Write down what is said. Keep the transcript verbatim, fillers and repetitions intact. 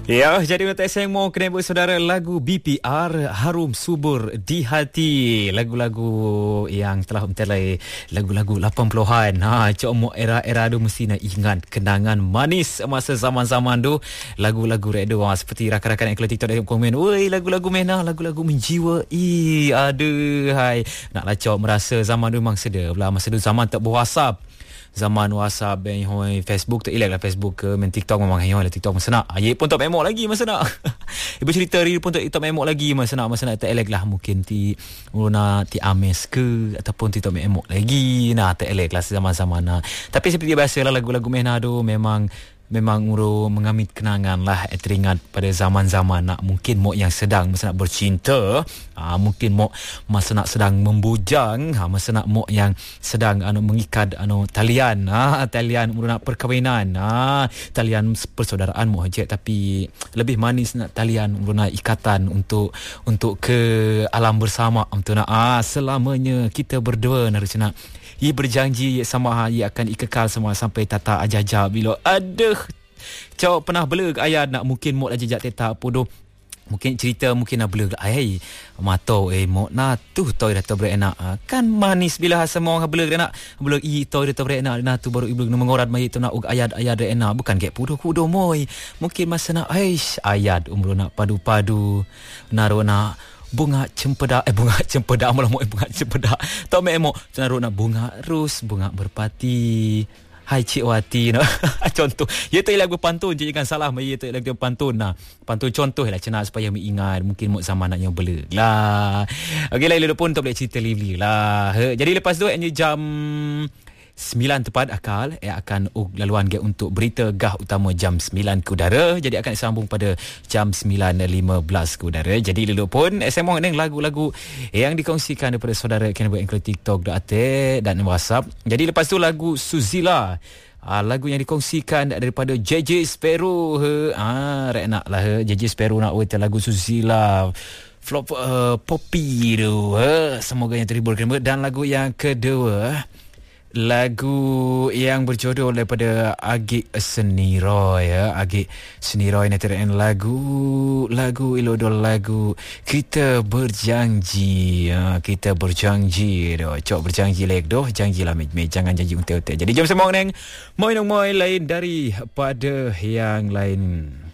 Ya, jadi untuk saya mau kena buat saudara lagu B P R Harum Subur di Hati. Lagu-lagu yang telah mentelai lagu-lagu lapan puluhan. Ha, cok mo era-era tu mesti nak ingat kenangan manis masa zaman-zaman tu. Lagu-lagu redo ha, seperti rakan-rakan yang kalau TikTok dia komen, "Woi, lagu-lagu menah, lagu-lagu menjiwa." Ih, aduh hai. Naklah cok merasa zaman tu memang sedap lah. Masa tu zaman tak berWhatsApp. Zaman WhatsApp ben hoi Facebook tu elak lah Facebook ke main TikTok memang hoi lah TikTok masa nak. Aye pun tak memok lagi masa nak. Ibu cerita real pun tak tak memok lagi masa nak masa nak tak elak lah mungkin ti uruna ti Ames ke ataupun ti tak memok lagi. Nah tak elak lah zaman-zaman nah. Tapi seperti biasa lah lagu-lagu Mehna tu memang memang uru mengamit kenangan lah eh, teringat pada zaman-zaman nak mungkin mok yang sedang masa nak bercinta, ha, mungkin mok masa nak sedang membujang, ha, masa nak mok yang sedang anu mengikat anu talian, ha, talian uru nak perkahwinan, ha, talian persaudaraan mok je tapi lebih manis nak talian uru nak ikatan untuk untuk ke alam bersama untuk nak ah selamanya kita berdua nak nak ia berjanji sama ia akan ikekal semua sampai tata ajaja bila aduh cak pernah bela ayat nak mungkin mok lah jejak tetap podoh mungkin cerita mungkin nak bela ai mato eh mok na tu toy dah berenak kan manis bila semua orang bela nak bela i toy dah berenak na tu baru ibu mengorat mai tu nak ayat-ayat enak bukan gek pudo-pudo moy mungkin masa nak aish ayat umur nak padu-padu narona bunga cempedak eh bunga cempedak malah mau bunga cempedak tak memo cenderung nak bunga ros bunga berpati hai cik wati no. Contoh ya tu lagu pantun je jangan salah mai tu lagu pantun nah pantun contoh lah cena supaya mengingat mungkin mok zaman naknya bela lah okey lah lu pun tak boleh cerita lively lah jadi lepas tu ini jam sembilan tepat akal eh, akan uh, laluan ge untuk berita gah utama jam sembilan ke udara jadi akan sambung pada jam sembilan lima belas ke udara jadi dulu pun eh, saya mohon dengan lagu-lagu yang dikongsikan daripada saudara kena buat engkau TikTok ate dan WhatsApp jadi lepas tu lagu Suzila Ah, lagu yang dikongsikan daripada J J Sparrow ah rek nak lah J J Sparrow nak wait lagu Suzila flop uh, Poppy tu uh, semoga yang terhibur dan lagu yang kedua lagu yang berjodoh daripada Agik Seniroy ya Agik Seniroy ni terang lagu lagu ilodol lagu kita berjanji ya kita berjanji doh cok berjanji lek doh janjilah me jangan janji untel-untel jadi jom semua neng moi nong moi lain daripada yang lain.